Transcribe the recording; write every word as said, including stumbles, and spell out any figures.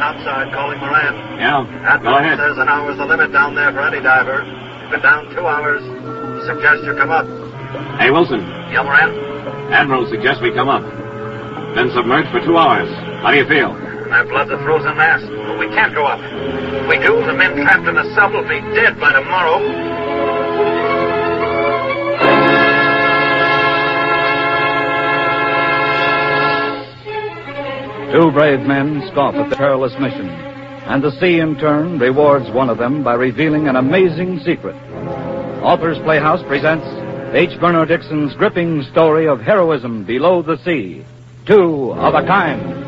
outside calling Moran. Yeah, Admiral go ahead. says an hour's the limit down there for any diver. You've been down two hours. Suggest you come up. Hey, Wilson. Yeah, Moran? Admiral suggests we come up. Been submerged for two hours. How do you feel? My blood's a frozen mass, but we can't go up. If we do, the men trapped in the sub will be dead by tomorrow. Two brave men scoff at the perilous mission, and the sea, in turn, rewards one of them by revealing an amazing secret. Authors Playhouse presents H. Bernard Dixon's gripping story of heroism below the sea, Two of a Kind.